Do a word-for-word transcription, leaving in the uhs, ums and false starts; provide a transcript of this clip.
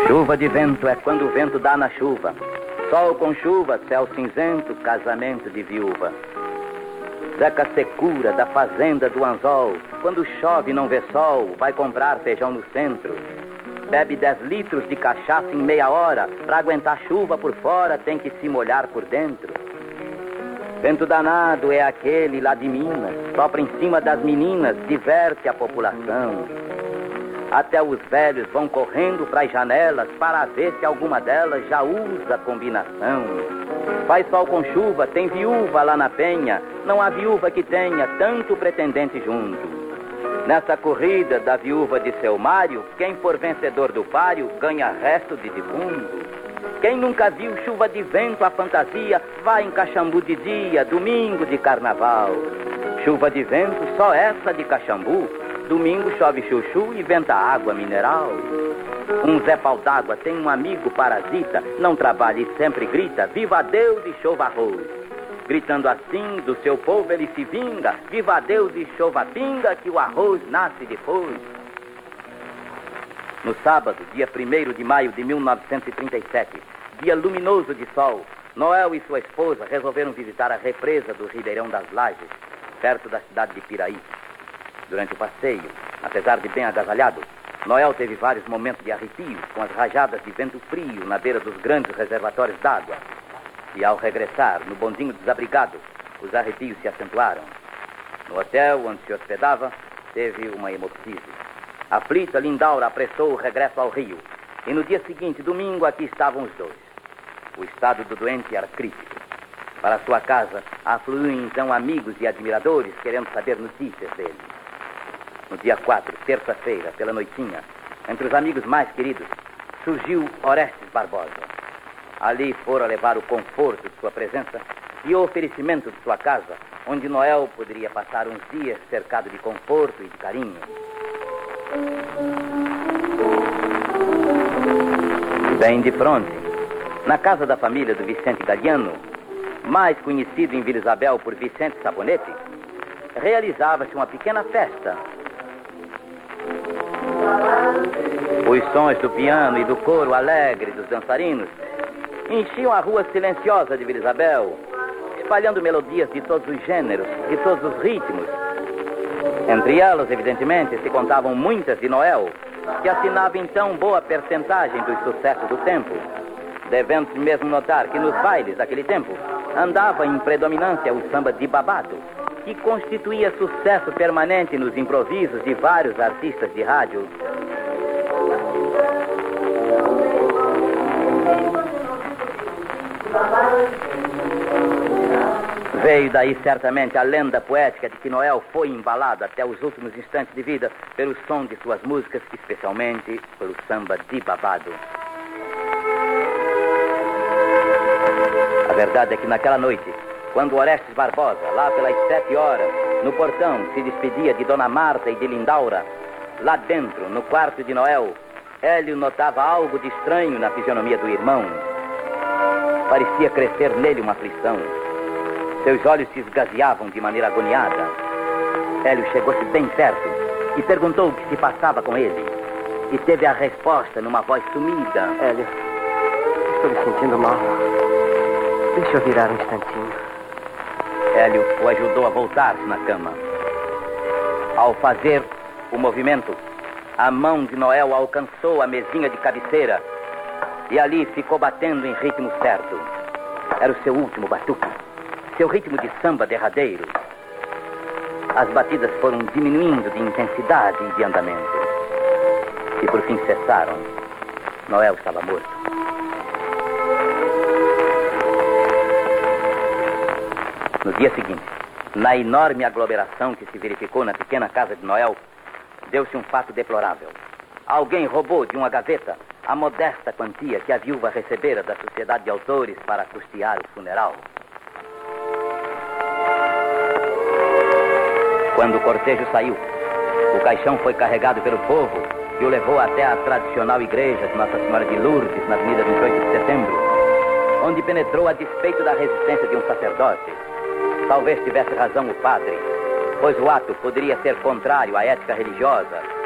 Chuva de vento é quando o vento dá na chuva. Sol com chuva, céu cinzento, casamento de viúva. Zeca secura da fazenda do anzol. Quando chove e não vê sol, vai comprar feijão no centro. Bebe dez litros de cachaça em meia hora. Pra aguentar chuva por fora, tem que se molhar por dentro. Vento danado é aquele lá de Minas. Sopra em cima das meninas, diverte a população. Até os velhos vão correndo para as janelas para ver se alguma delas já usa combinação. Faz sol com chuva, tem viúva lá na penha. Não há viúva que tenha tanto pretendente junto. Nessa corrida da viúva de seu Mário, quem for vencedor do páreo ganha resto de defunto. Quem nunca viu chuva de vento à fantasia, vai em Caxambu de dia, domingo de carnaval. Chuva de vento, só essa de Caxambu. Domingo chove chuchu e venta água mineral. Um Zé Pau d'Água tem um amigo parasita, não trabalha e sempre grita, viva Deus e chova arroz. Gritando assim, do seu povo ele se vinga, viva Deus e chova pinga, que o arroz nasce depois. No sábado, dia primeiro de maio de mil novecentos e trinta e sete, dia luminoso de sol, Noel e sua esposa resolveram visitar a represa do Ribeirão das Lajes, perto da cidade de Piraí. Durante o passeio, apesar de bem agasalhado, Noel teve vários momentos de arrepios com as rajadas de vento frio na beira dos grandes reservatórios d'água. E ao regressar, no bondinho desabrigado, os arrepios se acentuaram. No hotel onde se hospedava, teve uma hemoptise. Aflita, Lindaura apressou o regresso ao Rio. E no dia seguinte, domingo, aqui estavam os dois. O estado do doente era crítico. Para sua casa, afluíam então amigos e admiradores querendo saber notícias dele. No dia quatro, terça-feira, pela noitinha, entre os amigos mais queridos, surgiu Orestes Barbosa. Ali fora levar o conforto de sua presença e o oferecimento de sua casa, onde Noel poderia passar uns dias cercado de conforto e de carinho. Bem de fronte, na casa da família do Vicente Galiano, mais conhecido em Vila Isabel por Vicente Sabonete, realizava-se uma pequena festa. Os sons do piano e do coro alegre dos dançarinos enchiam a rua silenciosa de Vila Isabel, espalhando melodias de todos os gêneros, de todos os ritmos. Entre elas, evidentemente, se contavam muitas de Noel, que assinava então boa percentagem dos sucessos do tempo. Devendo-se mesmo notar que nos bailes daquele tempo andava em predominância o samba de babado, que constituía sucesso permanente nos improvisos de vários artistas de rádio. Veio daí certamente a lenda poética de que Noel foi embalado até os últimos instantes de vida pelo som de suas músicas, especialmente pelo samba de babado. A verdade é que naquela noite, quando Orestes Barbosa, lá pelas sete horas, no portão, se despedia de Dona Marta e de Lindaura, lá dentro, no quarto de Noel, Hélio notava algo de estranho na fisionomia do irmão. Parecia crescer nele uma aflição. Seus olhos se esgazeavam de maneira agoniada. Hélio chegou-se bem perto e perguntou o que se passava com ele. E teve a resposta numa voz sumida. Hélio, estou me sentindo mal. Deixa eu virar um instantinho. Hélio o ajudou a voltar-se na cama. Ao fazer o movimento, a mão de Noel alcançou a mesinha de cabeceira e ali ficou batendo em ritmo certo. Era o seu último batuque, seu ritmo de samba derradeiro. As batidas foram diminuindo de intensidade e de andamento. E por fim cessaram. Noel estava morto. No dia seguinte, na enorme aglomeração que se verificou na pequena casa de Noel, deu-se um fato deplorável. Alguém roubou de uma gaveta a modesta quantia que a viúva recebera da Sociedade de Autores para custear o funeral. Quando o cortejo saiu, o caixão foi carregado pelo povo e o levou até a tradicional igreja de Nossa Senhora de Lourdes, na Avenida vinte e oito de Setembro, onde penetrou a despeito da resistência de um sacerdote. Talvez tivesse razão o padre, pois o ato poderia ser contrário à ética religiosa